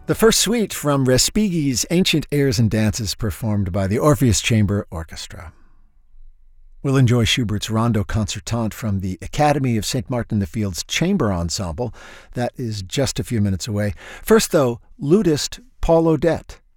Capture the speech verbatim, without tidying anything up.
The first suite from Respighi's Ancient Airs and Dances, performed by the Orpheus Chamber Orchestra. We'll enjoy Schubert's Rondo Concertante from the Academy of Saint Martin the Fields Chamber Ensemble. That is just a few minutes away. First, though, lutist Paul Odette.